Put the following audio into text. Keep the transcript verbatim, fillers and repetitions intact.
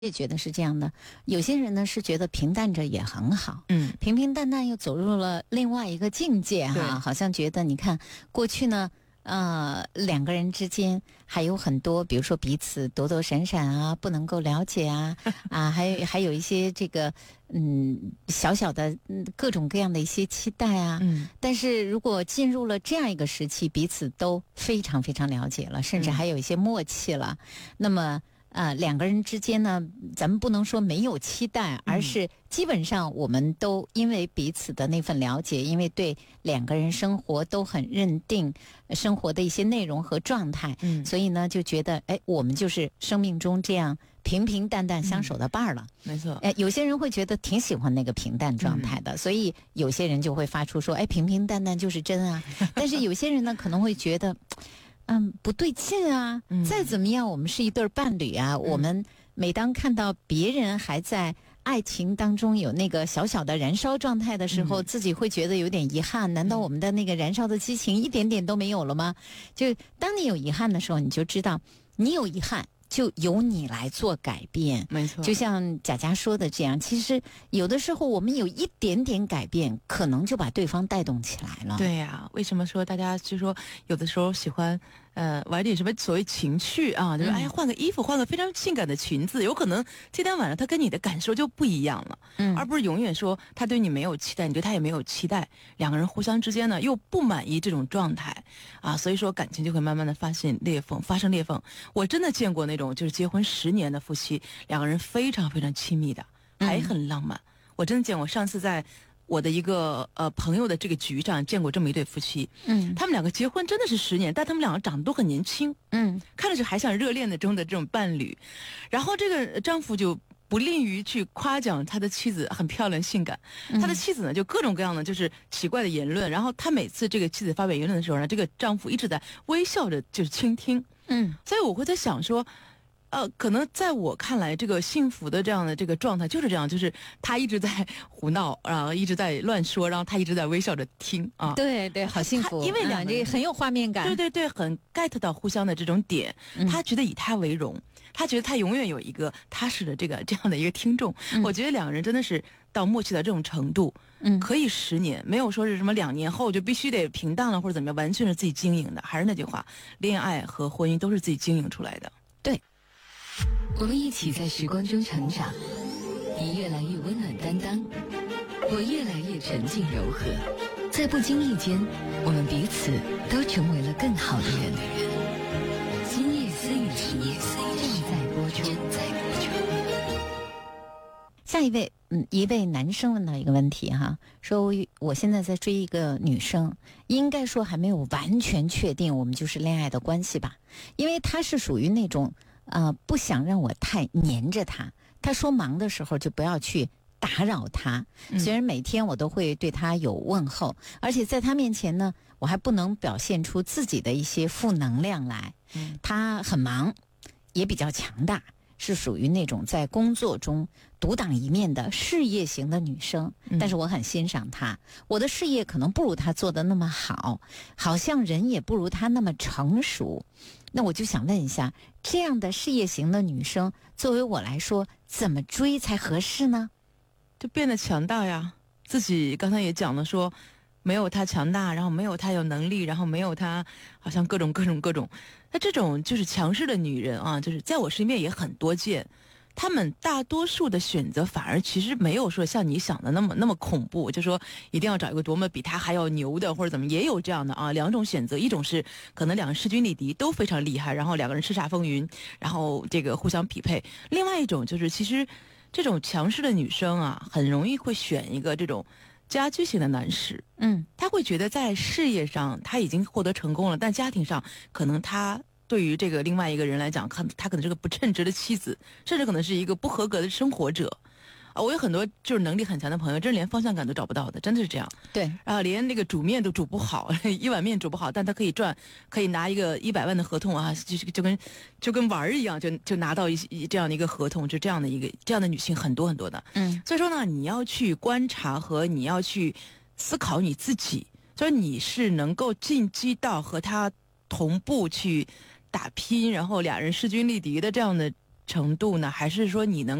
也觉得是这样的，有些人呢是觉得平淡着也很好， 嗯， 平平淡淡又走入了另外一个境界哈，好像觉得你看过去呢，呃，两个人之间还有很多，比如说彼此躲躲闪闪啊，不能够了解啊，啊，还有还有一些这个嗯小小的嗯各种各样的一些期待啊， 嗯， 但是如果进入了这样一个时期，彼此都非常非常了解了，甚至还有一些默契了，嗯、那么。呃，两个人之间呢，咱们不能说没有期待，而是基本上我们都因为彼此的那份了解，因为对两个人生活都很认定生活的一些内容和状态，嗯，所以呢就觉得，哎，我们就是生命中这样平平淡淡相守的伴儿了。 嗯、没错。 哎，有些人会觉得挺喜欢那个平淡状态的，嗯、所以有些人就会发出说，哎，平平淡淡就是真啊。但是有些人呢可能会觉得。嗯，不对劲啊！嗯、再怎么样，我们是一对伴侣啊。嗯、我们每当看到别人还在爱情当中有那个小小的燃烧状态的时候，嗯、自己会觉得有点遗憾。难道我们的那个燃烧的激情一点点都没有了吗？就当你有遗憾的时候，你就知道你有遗憾。就由你来做改变， 没错。 就像贾佳说的这样，其实有的时候我们有一点点改变，可能就把对方带动起来了。 对呀、啊，为什么说大家就说有的时候喜欢呃玩点什么所谓情趣啊？就是、嗯、哎换个衣服，换个非常性感的裙子，有可能今天晚上他跟你的感受就不一样了，嗯，而不是永远说他对你没有期待，你对他也没有期待，两个人互相之间呢又不满意这种状态啊，所以说感情就会慢慢的发现裂缝，发生裂缝。我真的见过那种。就是结婚十年的夫妻，两个人非常非常亲密的，还很浪漫。嗯、我真的见过，上次在我的一个呃朋友的这个局上见过这么一对夫妻。嗯，他们两个结婚真的是十年，但他们两个长得都很年轻。嗯，看着就还像热恋的中的这种伴侣。然后这个丈夫就不吝于去夸奖他的妻子很漂亮性感，嗯、他的妻子呢就各种各样的就是奇怪的言论。然后他每次这个妻子发表言论的时候呢，这个丈夫一直在微笑着就是倾听。嗯，所以我会在想说。呃，可能在我看来，这个幸福的这样的这个状态就是这样，就是他一直在胡闹，然后一直在乱说，然后他一直在微笑着听啊。 对对，好幸福， 因为两个人、 嗯、这很有画面感。 对对对，很 get 到互相的这种点，嗯、他觉得以他为荣，他觉得他永远有一个踏实的这个这样的一个听众。嗯、我觉得两个人真的是到默契的这种程度，嗯，可以十年，没有说是什么两年后就必须得平淡了或者怎么样，完全是自己经营的。还是那句话，恋爱和婚姻都是自己经营出来的。 对。 我们一起在时光中成长，你越来越温暖担当，我越来越沉静柔和，在不经意间，我们彼此都成为了更好的人。今夜思雨时正在播出，正在播出。 下一位，嗯，一位男生问到一个问题哈，说我现在在追一个女生，应该说还没有完全确定我们就是恋爱的关系吧，因为他是属于那种。呃，不想让我太黏着他。他说忙的时候就不要去打扰他。虽然每天我都会对他有问候，嗯、而且在他面前呢，我还不能表现出自己的一些负能量来。嗯、他很忙，也比较强大，是属于那种在工作中独当一面的事业型的女生。嗯、但是我很欣赏她，我的事业可能不如她做得那么好，好像人也不如她那么成熟。那我就想问一下，这样的事业型的女生，作为我来说，怎么追才合适呢？ 就变得强大呀！自己刚才也讲了说，没有她强大，然后没有她有能力，然后没有她好像各种各种各种。那这种就是强势的女人啊，就是在我身边也很多见。他们大多数的选择反而其实没有说像你想的那么那么恐怖，就说一定要找一个多么比他还要牛的或者怎么，也有这样的啊。两种选择，一种是可能两个势均力敌都非常厉害，然后两个人叱咤风云，然后这个互相匹配；另外一种就是其实这种强势的女生啊，很容易会选一个这种家居型的男士。嗯，他会觉得在事业上他已经获得成功了，但家庭上可能他。对于这个另外一个人来讲，看他可能是个不称职的妻子，甚至可能是一个不合格的生活者，啊，我有很多就是能力很强的朋友，真是连方向感都找不到的，真的是这样。 对， 啊，连那个煮面都煮不好，一碗面煮不好，但他可以赚，可以拿一个一百万的合同啊，就就跟就跟玩儿一样，就就拿到一这样的一个合同，就这样的一个这样的女性很多很多的。嗯，所以说呢，你要去观察和你要去思考你自己，所以你是能够进击到和他同步去打拼，然后俩人势均力敌的这样的程度呢？还是说你能